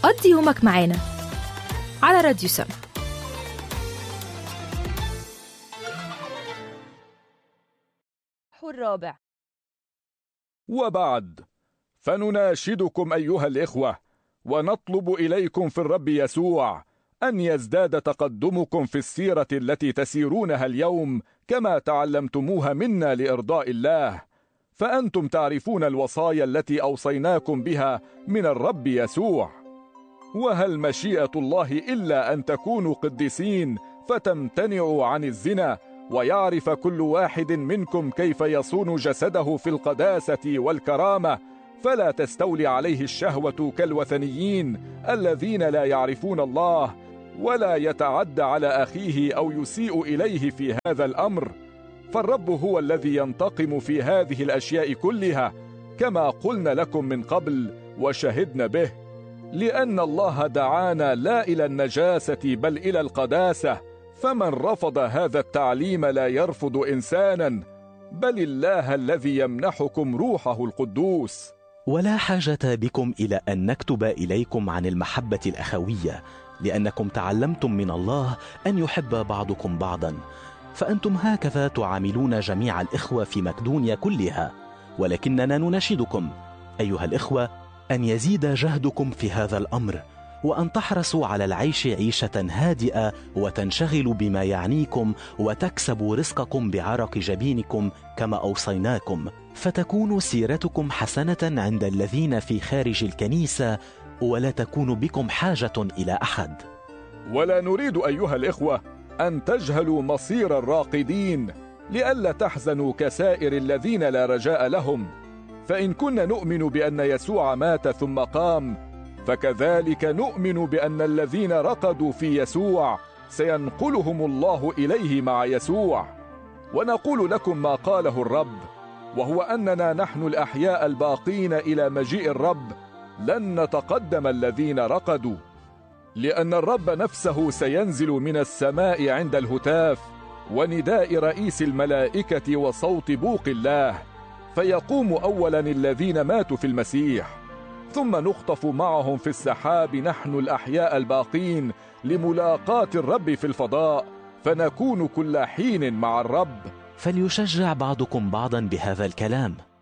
قضي يومك معانا على راديو سم. الرابع. وبعد، فنناشدكم أيها الإخوة ونطلب إليكم في الرب يسوع أن يزداد تقدمكم في السيرة التي تسيرونها اليوم كما تعلمتموها منا لإرضاء الله، فأنتم تعرفون الوصايا التي أوصيناكم بها من الرب يسوع. وهل مشيئة الله إلا أن تكونوا قديسين فتمتنعوا عن الزنا، ويعرف كل واحد منكم كيف يصون جسده في القداسة والكرامة، فلا تستولي عليه الشهوة كالوثنيين الذين لا يعرفون الله، ولا يتعدى على أخيه أو يسيء إليه في هذا الأمر، فالرب هو الذي ينتقم في هذه الأشياء كلها، كما قلنا لكم من قبل وشهدنا به، لأن الله دعانا لا إلى النجاسة بل إلى القداسة، فمن رفض هذا التعليم لا يرفض إنسانا بل الله الذي يمنحكم روحه القدوس. ولا حاجة بكم إلى أن نكتب إليكم عن المحبة الأخوية، لأنكم تعلمتم من الله أن يحب بعضكم بعضا، فأنتم هكذا تعاملون جميع الإخوة في مقدونيا كلها. ولكننا نناشدكم أيها الإخوة أن يزيد جهدكم في هذا الأمر، وأن تحرصوا على العيش عيشة هادئة، وتنشغلوا بما يعنيكم، وتكسبوا رزقكم بعرق جبينكم كما أوصيناكم، فتكون سيرتكم حسنة عند الذين في خارج الكنيسة، ولا تكون بكم حاجة إلى أحد. ولا نريد أيها الإخوة أن تجهلوا مصير الراقدين، لئلا تحزنوا كسائر الذين لا رجاء لهم، فإن كنا نؤمن بأن يسوع مات ثم قام، فكذلك نؤمن بأن الذين رقدوا في يسوع سينقلهم الله إليه مع يسوع. ونقول لكم ما قاله الرب، وهو أننا نحن الأحياء الباقين إلى مجيء الرب لن نتقدم الذين رقدوا، لأن الرب نفسه سينزل من السماء عند الهتاف ونداء رئيس الملائكة وصوت بوق الله، فيقوم أولا الذين ماتوا في المسيح، ثم نخطف معهم في السحاب نحن الأحياء الباقين لملاقاة الرب في الفضاء، فنكون كل حين مع الرب. فليشجع بعضكم بعضا بهذا الكلام.